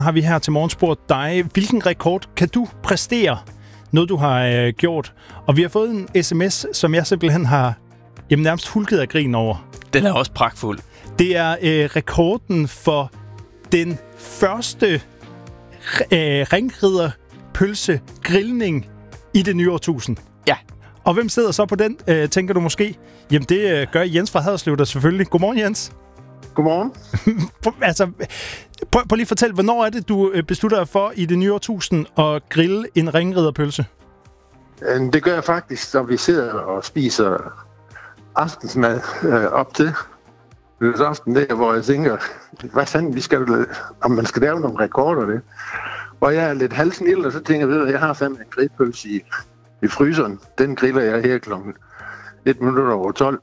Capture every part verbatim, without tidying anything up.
Har vi her til morgen spurgt dig, hvilken rekord kan du præstere? Noget, du har øh, gjort. Og vi har fået en sms, som jeg simpelthen har jamen, nærmest hulket af grin over. Den er også pragtfuld. Det er øh, rekorden for den første øh, ringriderpølse-grillning i det nye årtusind. Ja. Og hvem sidder så på den, øh, tænker du måske? Jamen, det øh, gør Jens fra Haderslev der selvfølgelig. Godmorgen, Jens. Godmorgen. altså, prøv, prøv lige at fortælle, hvornår er det, du beslutter dig for i det nye årtusind at grille en ringriderpølse? Det gør jeg faktisk, når vi sidder og spiser aftensmad øh, op til aften der, hvor jeg tænker, hvad fanden, vi skal, om man skal lave nogle rekorder det. Og jeg er lidt halvsnild, og så tænker jeg, at jeg har fandme en grillpølse i, i fryseren. Den griller jeg her klokken et minutter over tolv.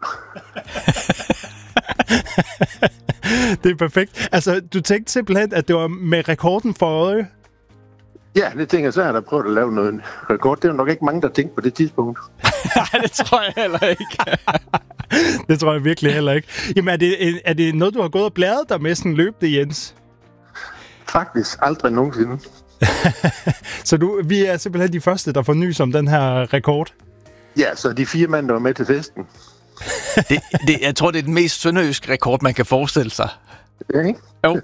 Det er perfekt. Altså, du tænkte simpelthen, at det var med rekorden for øje? Ja, det tænker jeg, så er der prøvet at lave noget rekord. Det er nok ikke mange, der tænkte på det tidspunkt. Nej, det tror jeg heller ikke. Det tror jeg virkelig heller ikke. Jamen, er det, er det noget, du har gået og bladret dig med sådan løbende, Jens? Faktisk aldrig nogensinde. Så du, vi er simpelthen de første, der får nys om den her rekord? Ja, så de fire mænd, der var med til festen. det, det, jeg tror, det er den mest sønderjyske rekord, man kan forestille sig. Ja, ikke? Jo.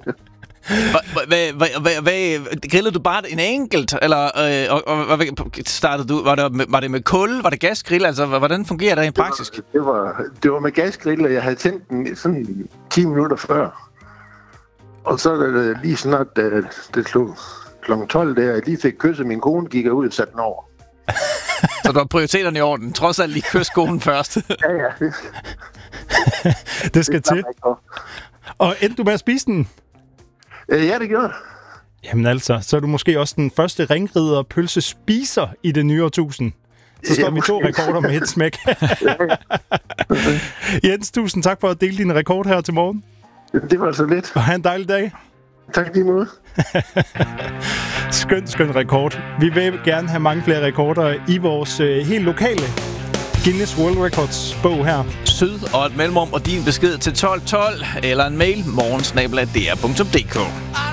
Grillede du bare en enkelt, eller øh, og, og, startede du? Var det, var det med kul? Var det gasgrill? Altså, hvordan fungerer det i praksis? Det var, det var, det var med gasgrill, og jeg havde tændt den sådan ti minutter før. Og så er det lige snart, da det slog klokken tolv, der jeg lige fik kysset min kone, gik jeg ud og satte den over. Så du har prioriteterne i orden. Trods alt lige kysse konen først. Ja, ja. Det skal det til. Og endte du med at spise den? Ja, det gjorde. Jamen altså, så er du måske også den første ringriderpølse spiser i det nye årtusind. Så står vi to rekorder med et smæk. Jens, tusind tak for at dele din rekord her til morgen. Det var så lidt. Og have en dejlig dag. Tak lige måde. Skøn, skøn rekord. Vi vil gerne have mange flere rekorder i vores øh, helt lokale Guinness World Records bog her. Syd og et mellemrum og din besked til tolv tolv eller en mail morgen snabel-a d r punktum d k.